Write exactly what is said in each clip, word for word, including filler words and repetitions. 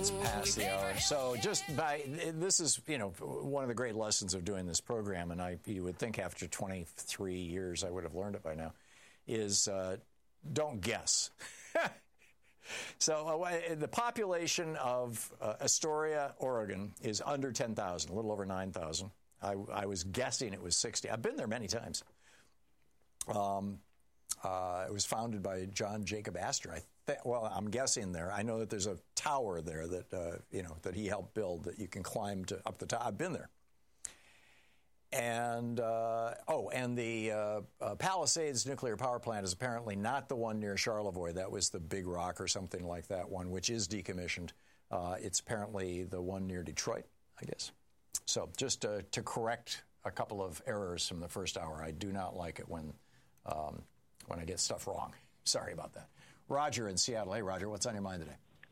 minutes past the hour. So just by, this is, you know, one of the great lessons of doing this program, and I, you would think after twenty-three years I would have learned it by now, is uh, don't guess. So uh, the population of uh, Astoria, Oregon is under ten thousand, a little over nine thousand. I, I was guessing it was sixty. I've been there many times. Um, uh, it was founded by John Jacob Astor. I th- well, I'm guessing there. I know that there's a tower there that uh, you know that he helped build that you can climb to up the top. I've been there. And, uh, oh, and the uh, uh, Palisades nuclear power plant is apparently not the one near Charlevoix. That was the Big Rock or something like that one, which is decommissioned. Uh, it's apparently the one near Detroit, I guess. So just uh, to correct a couple of errors from the first hour, I do not like it when, um, when I get stuff wrong. Sorry about that. Roger in Seattle. Hey, Roger, what's on your mind today?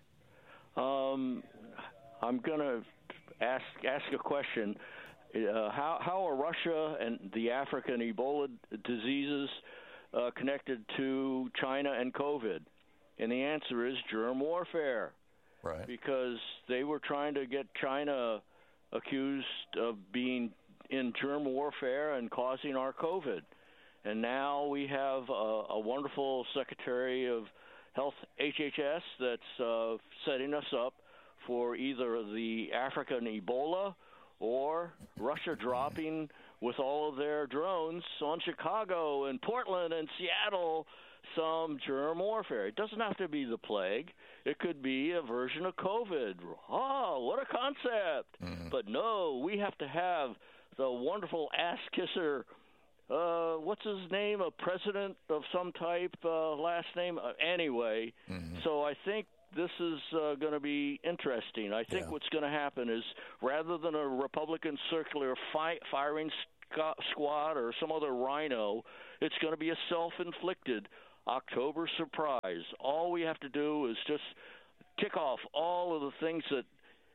Um, I'm going to ask ask a question. Uh, how, how are Russia and the African Ebola diseases uh, connected to China and COVID? And the answer is germ warfare. Right. Because they were trying to get China accused of being in germ warfare and causing our COVID. And now we have a, a wonderful Secretary of Health, H H S, that's uh, setting us up for either the African Ebola or Russia dropping with all of their drones on Chicago and Portland and Seattle some germ warfare. It doesn't have to be the plague. It could be a version of COVID. Oh, what a concept. Mm-hmm. But no, we have to have the wonderful ass-kisser, uh, what's his name, a president of some type, uh, last name? Uh, anyway, mm-hmm. So I think this is uh, going to be interesting. I think yeah. what's going to happen is rather than a Republican circular fi- firing sc- squad or some other rhino, it's going to be a self-inflicted October surprise. All we have to do is just tick off all of the things that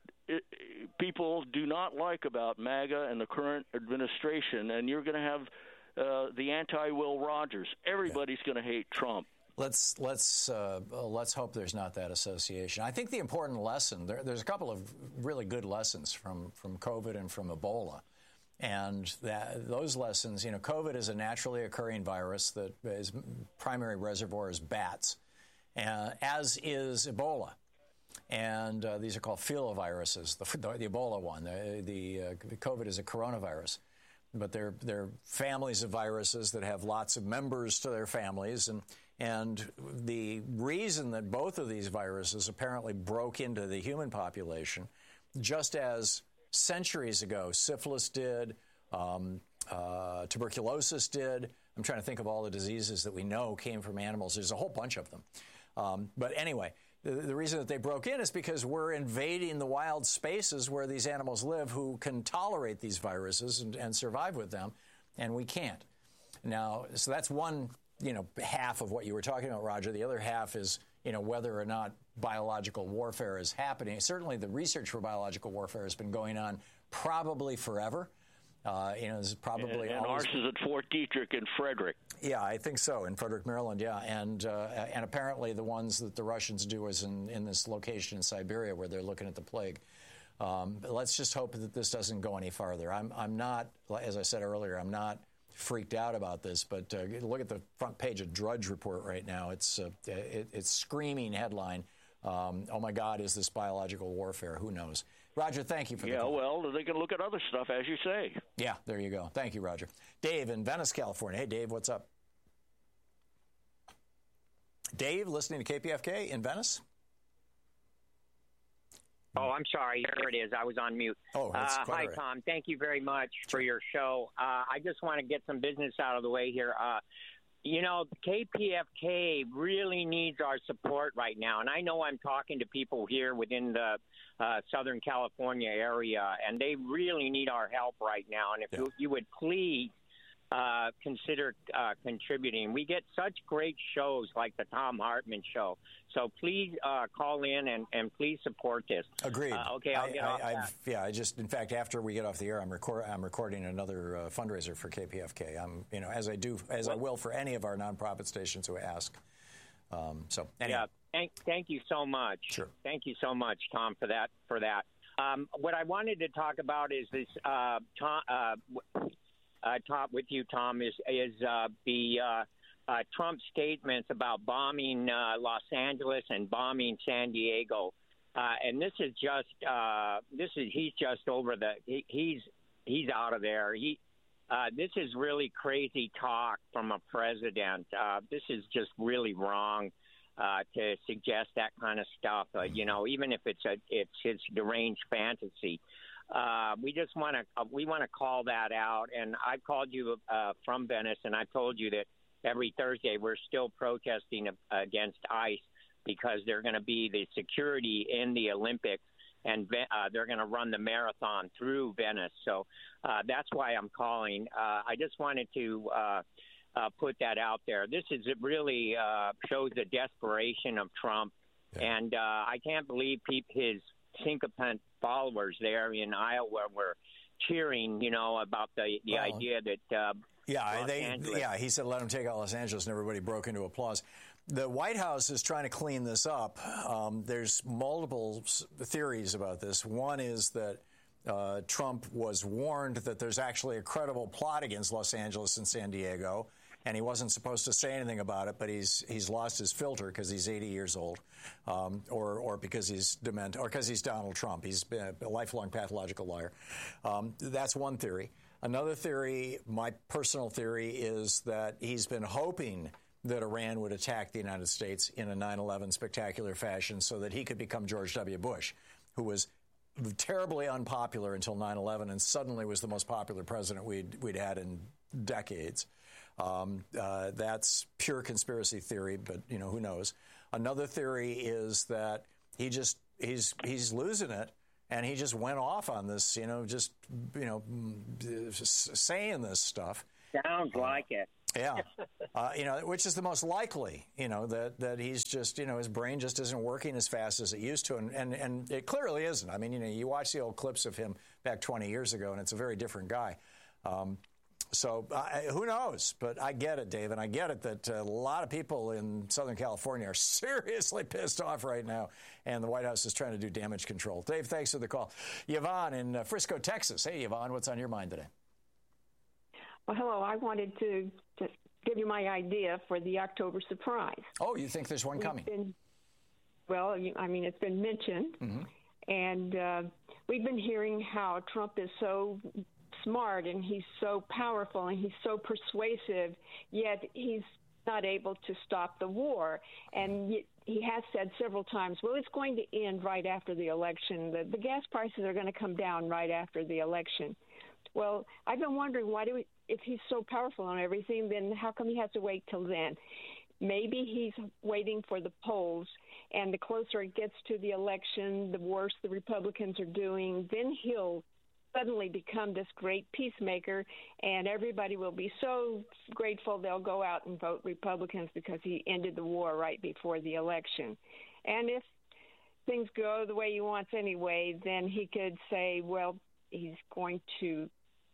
it, people do not like about MAGA and the current administration, and you're going to have uh, the anti-Will Rogers. Everybody's yeah. going to hate Trump. Let's let's uh, let's hope there's not that association. I think the important lesson there, there's a couple of really good lessons from from COVID and from Ebola, and that those lessons. You know, COVID is a naturally occurring virus that is primary reservoir is bats, uh, as is Ebola, and uh, these are called filoviruses. The, the, the Ebola one, the the, uh, the COVID is a coronavirus. But they're, they're families of viruses that have lots of members to their families. And, and the reason that both of these viruses apparently broke into the human population, just as centuries ago syphilis did, um, uh, tuberculosis did. I'm trying to think of all the diseases that we know came from animals. There's a whole bunch of them. Um, but anyway, the, the reason that they broke in is because we're invading the wild spaces where these animals live who can tolerate these viruses and, and survive with them, and we can't. Now, so that's one, you know, half of what you were talking about, Roger. The other half is, you know, whether or not biological warfare is happening. Certainly the research for biological warfare has been going on probably forever. Uh, you know, this is probably and, and always... ours is at Fort Detrick in Frederick. Yeah, I think so, in Frederick, Maryland, yeah. And uh, and apparently the ones that the Russians do is in, in this location in Siberia where they're looking at the plague. Um, but let's just hope that this doesn't go any farther. I'm I'm not, as I said earlier, I'm not freaked out about this, but uh, look at the front page of Drudge Report right now. It's uh, it, it's screaming headline. Um, oh, my God, is this biological warfare? Who knows? Roger, thank you for the Yeah, call. well, they can look at other stuff, as you say. Yeah, there you go. Thank you, Roger. Dave in Venice, California. Hey, Dave, what's up? Dave, listening to K P F K in Venice? Oh, I'm sorry. Here it is. I was on mute. Oh, that's uh, quite Hi, right. Tom. Thank you very much for your show. Uh, I just want to get some business out of the way here. Uh, You know, K P F K really needs our support right now. And I know I'm talking to people here within the uh, Southern California area, and they really need our help right now. And if yeah. you, you would please uh, consider uh, contributing. We get such great shows like the Tom Hartman Show. So please uh, call in and, and please support this. Agreed. Uh, okay, I'll I, get I, off I've, that. Yeah, I just, in fact, after we get off the air, I'm, record, I'm recording another uh, fundraiser for K P F K. I'm, you know, as I do, as well, I will for any of our nonprofit stations who ask. Um, so, anyway. Yeah. Thank, thank you so much. Sure. Thank you so much, Tom, for that. For that. Um, what I wanted to talk about is this. Uh, Tom, uh, uh, talk with you, Tom, is is uh, the uh, uh, Trump statements about bombing uh, Los Angeles and bombing San Diego. Uh, and this is just uh, this is he's just over the he, he's he's out of there. He uh, this is really crazy talk from a president. Uh, this is just really wrong. Uh, to suggest that kind of stuff, uh, you know, even if it's a it's it's deranged fantasy, uh, we just want to uh, we want to call that out. And I've called you uh, from Venice, and I told you that every Thursday we're still protesting against ICE because they're going to be the security in the Olympics, and uh, they're going to run the marathon through Venice. So uh, that's why I'm calling. Uh, I just wanted to. Uh, Uh, put that out there. This is it really uh, shows the desperation of Trump, yeah. and uh, I can't believe pe- his sycophant followers there in Iowa were cheering, you know, about the, the well, idea that uh, yeah, Los they, Angeles. yeah, he said let him take out Los Angeles, and everybody broke into applause. The White House is trying to clean this up. Um, there's multiple theories about this. One is that uh, Trump was warned that there's actually a credible plot against Los Angeles and San Diego, and he wasn't supposed to say anything about it, but he's he's lost his filter because he's eighty years old, um, or or because he's dement, or because he's Donald Trump. He's been a lifelong pathological liar. Um, that's one theory. Another theory, my personal theory, is that he's been hoping that Iran would attack the United States in a nine eleven spectacular fashion so that he could become George W. Bush, who was terribly unpopular until nine eleven and suddenly was the most popular president we'd, we'd had in decades. Um, uh, that's pure conspiracy theory, but, you know, who knows? Another theory is that he just he's he's losing it, and he just went off on this, you know, just, you know, saying this stuff. Sounds like it. Yeah. Uh, you know, which is the most likely, you know, that, that he's just, you know, his brain just isn't working as fast as it used to. And, and, and it clearly isn't. I mean, you know, you watch the old clips of him back twenty years ago, and it's a very different guy. Um, so uh, who knows? But I get it, Dave, and I get it that a lot of people in Southern California are seriously pissed off right now, and the White House is trying to do damage control. Dave, thanks for the call. Yvonne in uh, Frisco, Texas. Hey, Yvonne, what's on your mind today? Well, hello. I wanted to, to give you my idea for the October surprise. Oh, you think there's one We've coming? Been, well, you, I mean, it's been mentioned, mm-hmm. and uh, we've been hearing how Trump is so smart and he's so powerful and he's so persuasive, yet he's not able to stop the war. And he has said several times, well, it's going to end right after the election. The, the gas prices are going to come down right after the election. Well, I've been wondering, why do we, if he's so powerful on everything, then how come he has to wait till then? Maybe he's waiting for the polls, and the closer it gets to the election, the worse the Republicans are doing. Then he'll suddenly become this great peacemaker, and everybody will be so grateful they'll go out and vote Republicans because he ended the war right before the election. And if things go the way he wants anyway, then he could say, well, he's going to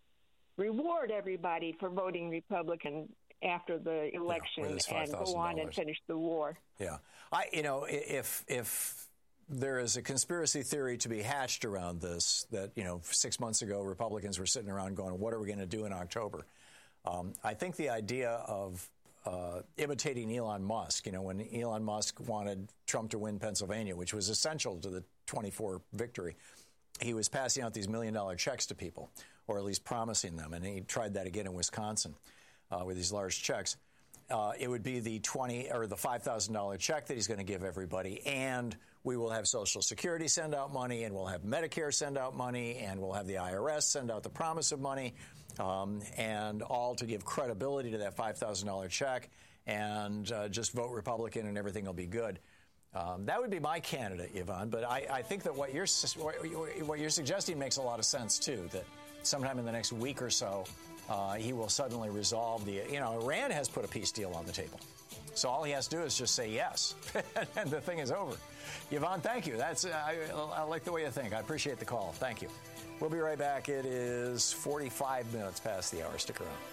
reward everybody for voting Republican after the election, yeah, and go on and finish the war. Yeah. I, you know, if if there is a conspiracy theory to be hatched around this, that, you know, six months ago, Republicans were sitting around going, what are we going to do in October? Um, I think the idea of uh, imitating Elon Musk, you know, when Elon Musk wanted Trump to win Pennsylvania, which was essential to the twenty-four victory, he was passing out these million-dollar checks to people, or at least promising them, and he tried that again in Wisconsin uh, with these large checks. Uh, it would be the twenty or the five thousand dollars check that he's going to give everybody, and we will have Social Security send out money, and we'll have Medicare send out money, and we'll have the I R S send out the promise of money, um, and all to give credibility to that five thousand dollars check, and uh, just vote Republican and everything will be good. Um, that would be my candidate, Yvonne, but I, I think that what you're, what you're suggesting makes a lot of sense, too, that sometime in the next week or so, uh, he will suddenly resolve the, you know, Iran has put a peace deal on the table. So all he has to do is just say yes, and the thing is over. Yvonne, thank you. That's I, I like the way you think. I appreciate the call. Thank you. We'll be right back. It is forty-five minutes past the hour. Stick around.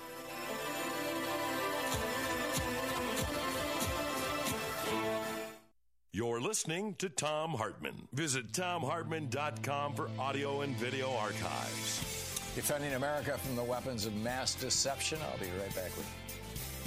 You're listening to Thom Hartmann. Visit Thom Hartmann dot com for audio and video archives. Defending America from the weapons of mass deception. I'll be right back with you.